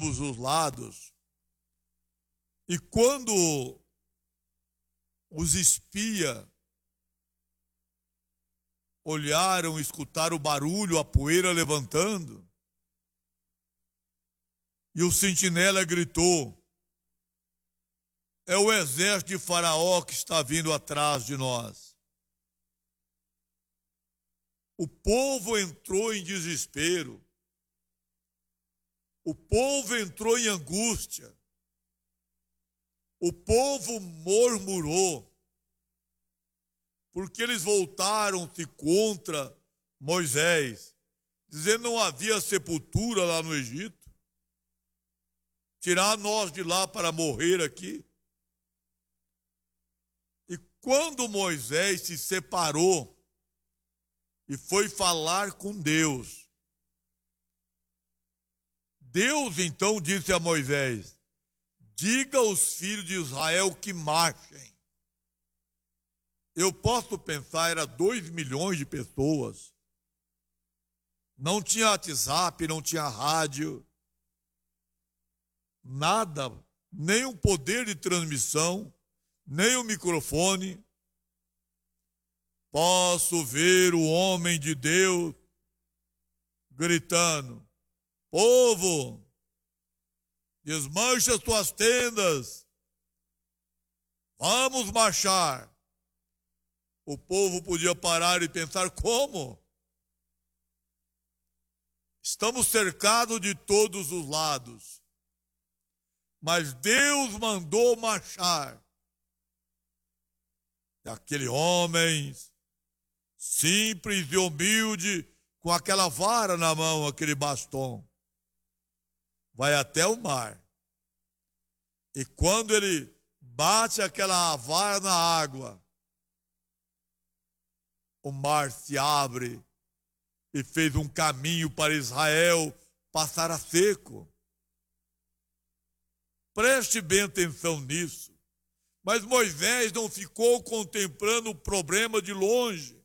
ambos os lados. E quando os espias olharam, escutaram o barulho, a poeira levantando, e o sentinela gritou: é o exército de Faraó que está vindo atrás de nós. O povo entrou em desespero. O povo entrou em angústia. O povo murmurou, porque eles voltaram-se contra Moisés, dizendo que não havia sepultura lá no Egito. Tirar nós de lá para morrer aqui. E quando Moisés se separou e foi falar com Deus, Deus então disse a Moisés: diga aos filhos de Israel que marchem. Eu posso pensar, era 2 milhões de pessoas. Não tinha WhatsApp, não tinha rádio, nada, nem um poder de transmissão, nem o microfone. Posso ver o homem de Deus gritando: povo, desmancha as tuas tendas, vamos marchar. O povo podia parar e pensar: como? Estamos cercados de todos os lados, mas Deus mandou marchar. E aquele homem simples e humilde, com aquela vara na mão, aquele bastom, vai até o mar. E quando ele bate aquela vara na água, o mar se abre e fez um caminho para Israel passar a seco. Preste bem atenção nisso. Mas Moisés não ficou contemplando o problema de longe.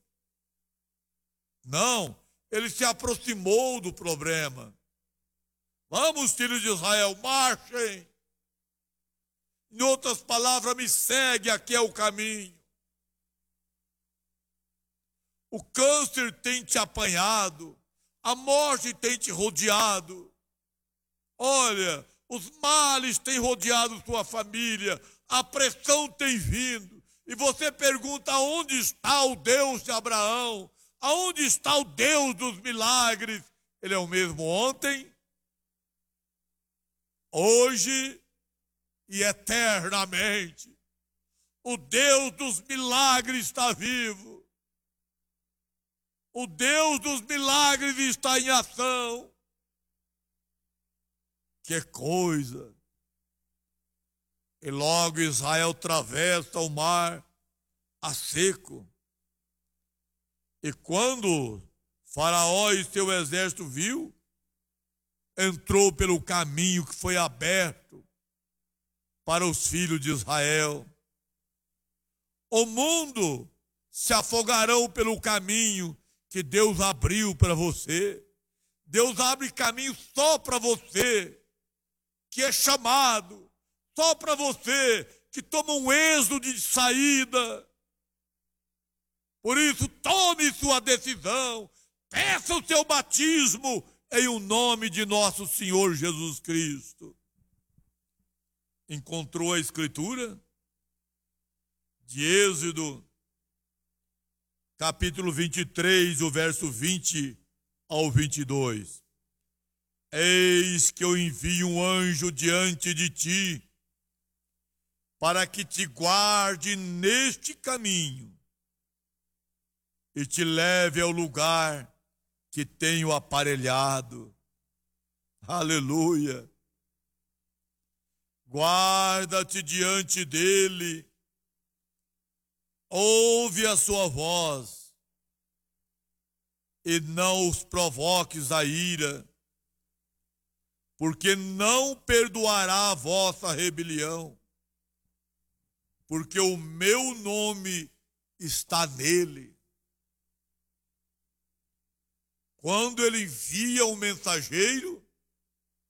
Não, ele se aproximou do problema. Vamos, filhos de Israel, marchem. Em outras palavras, me segue, aqui é o caminho. O câncer tem te apanhado, a morte tem te rodeado. Olha, os males têm rodeado sua família, a pressão tem vindo. E você pergunta: aonde está o Deus de Abraão? Aonde está o Deus dos milagres? Ele é o mesmo ontem, hoje e eternamente. O Deus dos milagres está vivo. O Deus dos milagres está em ação. Que coisa! E logo Israel atravessa o mar a seco. E quando Faraó e seu exército viu, entrou pelo caminho que foi aberto para os filhos de Israel. O mundo se afogarão pelo caminho que Deus abriu para você. Deus abre caminho só para você, que é chamado, só para você, que toma um êxodo de saída. Por isso, tome sua decisão, peça o seu batismo em o nome de nosso Senhor Jesus Cristo. Encontrou a Escritura? De Êxodo, capítulo 23, o verso 20 ao 22. Eis que eu envio um anjo diante de ti, para que te guarde neste caminho e te leve ao lugar que tenho aparelhado. Aleluia! Guarda-te diante dele, ouve a sua voz e não os provoques a ira, porque não perdoará a vossa rebelião, porque o meu nome está nele. Quando ele envia um mensageiro,